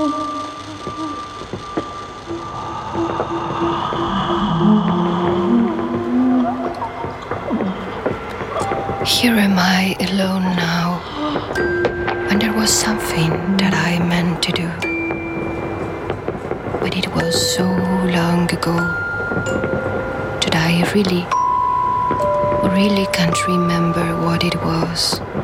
Here am I alone now, and there was something that I meant to do, but it was so long ago that I really can't remember what it was.